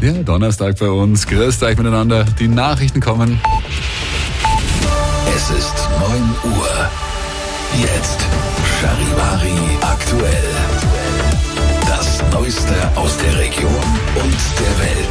Ja, Donnerstag bei uns. Grüßt euch miteinander. Die Nachrichten kommen. Es ist 9 Uhr. Jetzt Charivari aktuell. Das Neueste aus der Region und der Welt.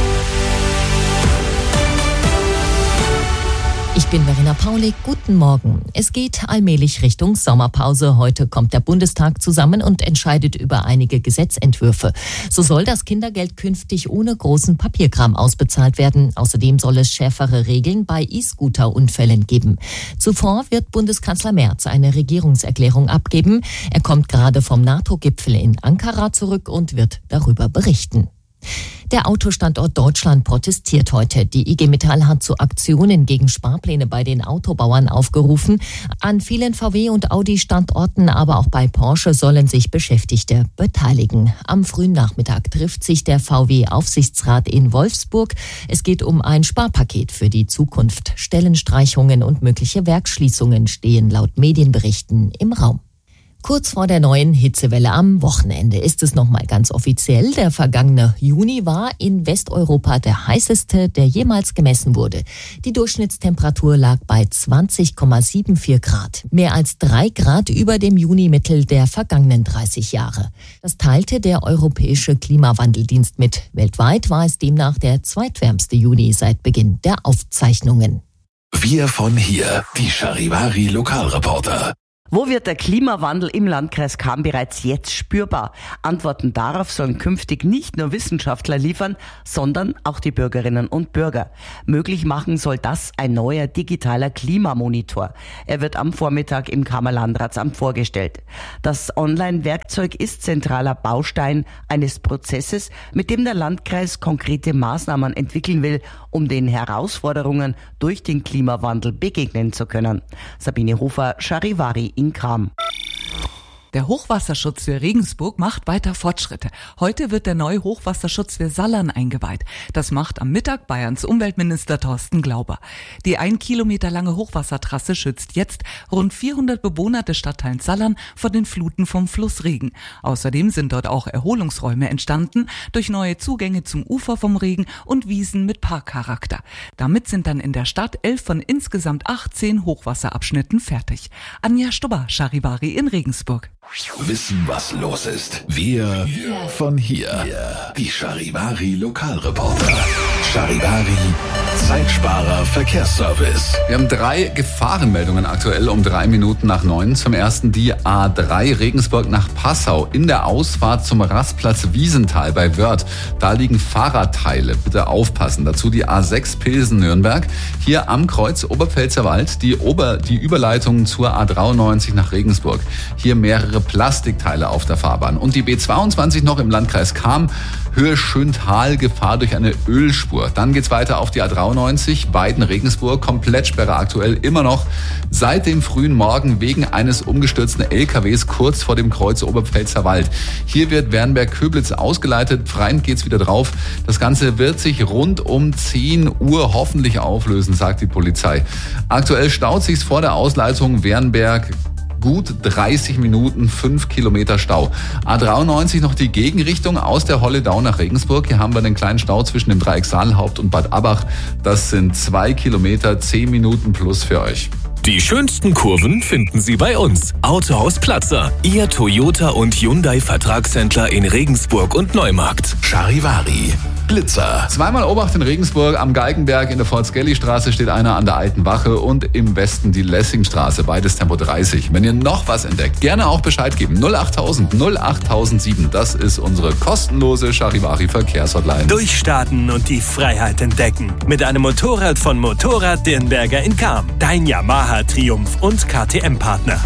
Ich bin Verena Paulik, guten Morgen. Es geht allmählich Richtung Sommerpause. Heute kommt der Bundestag zusammen und entscheidet über einige Gesetzentwürfe. So soll das Kindergeld künftig ohne großen Papierkram ausbezahlt werden. Außerdem soll es schärfere Regeln bei E-Scooter-Unfällen geben. Zuvor wird Bundeskanzler Merz eine Regierungserklärung abgeben. Er kommt gerade vom NATO-Gipfel in Ankara zurück und wird darüber berichten. Der Autostandort Deutschland protestiert heute. Die IG Metall hat zu Aktionen gegen Sparpläne bei den Autobauern aufgerufen. An vielen VW- und Audi-Standorten, aber auch bei Porsche sollen sich Beschäftigte beteiligen. Am frühen Nachmittag trifft sich der VW-Aufsichtsrat in Wolfsburg. Es geht um ein Sparpaket für die Zukunft. Stellenstreichungen und mögliche Werksschließungen stehen laut Medienberichten im Raum. Kurz vor der neuen Hitzewelle am Wochenende ist es nochmal ganz offiziell. Der vergangene Juni war in Westeuropa der heißeste, der jemals gemessen wurde. Die Durchschnittstemperatur lag bei 20,74 Grad. Mehr als 3 Grad über dem Junimittel der vergangenen 30 Jahre. Das teilte der Europäische Klimawandeldienst mit. Weltweit war es demnach der zweitwärmste Juni seit Beginn der Aufzeichnungen. Wir von hier, die Charivari Lokalreporter. Wo wird der Klimawandel im Landkreis Cham bereits jetzt spürbar? Antworten darauf sollen künftig nicht nur Wissenschaftler liefern, sondern auch die Bürgerinnen und Bürger. Möglich machen soll das ein neuer digitaler Klimamonitor. Er wird am Vormittag im Chamer Landratsamt vorgestellt. Das Online-Werkzeug ist zentraler Baustein eines Prozesses, mit dem der Landkreis konkrete Maßnahmen entwickeln will, um den Herausforderungen durch den Klimawandel begegnen zu können. Sabine Hofer, Charivari in Cham. Der Hochwasserschutz für Regensburg macht weiter Fortschritte. Heute wird der neue Hochwasserschutz für Sallern eingeweiht. Das macht am Mittag Bayerns Umweltminister Thorsten Glauber. Die 1 Kilometer lange Hochwassertrasse schützt jetzt rund 400 Bewohner des Stadtteils Sallern vor den Fluten vom Fluss Regen. Außerdem sind dort auch Erholungsräume entstanden durch neue Zugänge zum Ufer vom Regen und Wiesen mit Parkcharakter. Damit sind dann in der Stadt 11 von insgesamt 18 Hochwasserabschnitten fertig. Anja Stubber, Charivari in Regensburg. Wissen, was los ist. Wir von hier. Die Charivari Lokalreporter. Charivari Zeitsparer Verkehrsservice. Wir haben 3 Gefahrenmeldungen aktuell um 3 Minuten nach 9. Zum ersten die A3 Regensburg nach Passau in der Ausfahrt zum Rastplatz Wiesenthal bei Wörth. Da liegen Fahrradteile. Bitte aufpassen. Dazu die A6 Pilsen-Nürnberg. Hier am Kreuz Oberpfälzer Wald die Überleitung zur A93 nach Regensburg. Hier mehrere Plastikteile auf der Fahrbahn. Und die B22 noch im Landkreis Cham. Höhe Schöntal, Gefahr durch eine Ölspur. Dann geht's weiter auf die A93, Weiden-Regensburg, Komplettsperre aktuell immer noch seit dem frühen Morgen wegen eines umgestürzten LKWs kurz vor dem Kreuz Oberpfälzer Wald. Hier wird Wernberg-Köblitz ausgeleitet, Freien geht's wieder drauf. Das Ganze wird sich rund um 10 Uhr hoffentlich auflösen, sagt die Polizei. Aktuell staut sich's vor der Ausleitung Wernberg gut 30 Minuten, 5 Kilometer Stau. A93 noch die Gegenrichtung aus der Holledau nach Regensburg. Hier haben wir den kleinen Stau zwischen dem Dreieck Saalhaupt und Bad Abbach. Das sind 2 Kilometer, 10 Minuten plus für euch. Die schönsten Kurven finden Sie bei uns. Autohaus Platzer, Ihr Toyota und Hyundai Vertragshändler in Regensburg und Neumarkt. Charivari Blitzer. Zweimal Obacht in Regensburg, am Galgenberg in der Fort-Skelly-Straße steht einer an der Alten Wache und im Westen die Lessingstraße, beides Tempo 30. Wenn ihr noch was entdeckt, gerne auch Bescheid geben. 08000 08007, das ist unsere kostenlose Charivari Verkehrshotline. Durchstarten und die Freiheit entdecken. Mit einem Motorrad von Motorrad Dirnberger in Cham. Dein Yamaha Triumph und KTM-Partner.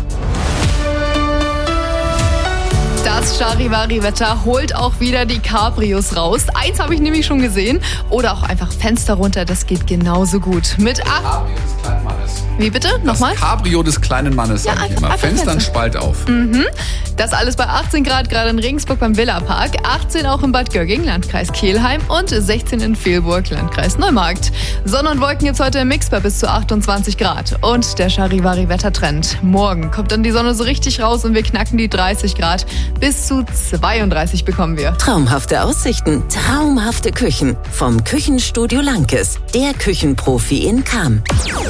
Das Charivari-Wetter holt auch wieder die Cabrios raus. Eins habe ich nämlich schon gesehen. Oder auch einfach Fenster runter, das geht genauso gut. Mit 8... Wie bitte? Nochmal? Das Cabrio des kleinen Mannes, sag ich immer. Fenstern Spalt auf. Das alles bei 18 Grad, gerade in Regensburg beim Villapark, 18 auch in Bad Gögging, Landkreis Kelheim und 16 in Vilburg, Landkreis Neumarkt. Sonne und Wolken gibt's heute im Mix bei bis zu 28 Grad. Und der Charivari-Wettertrend. Morgen kommt dann die Sonne so richtig raus und wir knacken die 30 Grad. Bis zu 32 bekommen wir. Traumhafte Aussichten, traumhafte Küchen. Vom Küchenstudio Lankes, der Küchenprofi in Cham.